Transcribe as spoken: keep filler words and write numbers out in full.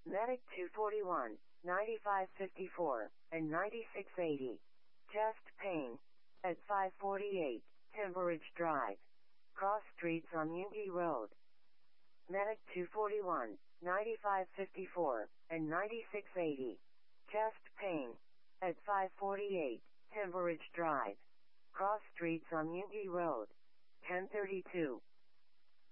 Medic two forty-one, ninety-five fifty-four, and ninety-six eighty. Chest pain. At five forty-eight, Timberidge Drive. Cross streets on Unity Road. Medic two forty-one, ninety-five fifty-four, and ninety-six eighty. Chest pain. At five forty-eight, Timberidge Drive. Cross streets on Unity Road. ten thirty-two.